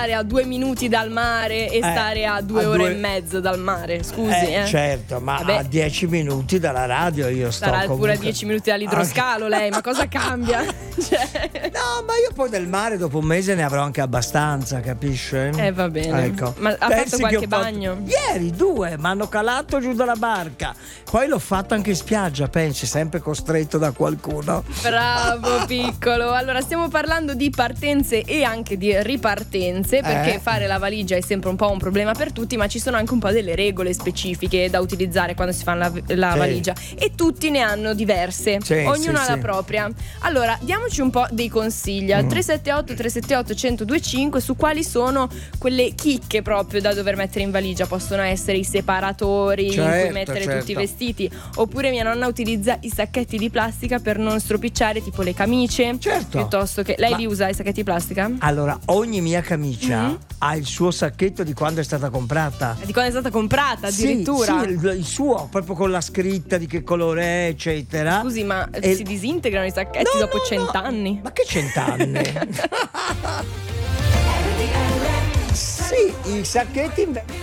stare a 2 minuti dal mare e stare a 2 ore e mezzo dal mare, scusi. Certo, ma vabbè, a 10 minuti dalla radio io sto sarà comunque... pure a 10 minuti dall'idroscalo lei, ma cosa cambia? No, ma io poi del mare dopo un mese ne avrò anche abbastanza, capisce? Va bene. Ecco. Ma ha Pensi fatto che qualche ho fatto- bagno? Ieri 2 mi hanno calato giù dalla barca. Poi l'ho fatto anche in spiaggia, pensi, sempre costretto da qualcuno. Bravo piccolo. Allora stiamo parlando di partenze e anche di ripartenze, perché fare la valigia è sempre un po' un problema per tutti, ma ci sono anche un po' delle regole specifiche da utilizzare quando si fa la valigia, e tutti ne hanno diverse, ognuno ha la propria. Allora diamoci un po' dei consigli al 378 378 1025 su quali sono quelle chicche proprio da dover mettere in valigia. Possono essere i separatori in cui mettere tutti i vestiti, oppure mia nonna utilizza i sacchetti di plastica per non stropicciare tipo le camicie, piuttosto che lei li usa i sacchetti di plastica? Allora, ogni mia camicia ha il suo sacchetto di quando è stata comprata. Di quando è stata comprata addirittura? Sì, il suo, proprio con la scritta di che colore è, eccetera. Scusi, ma si disintegrano i sacchetti dopo 100 anni? Ma che 100 anni? Sì, i sacchetti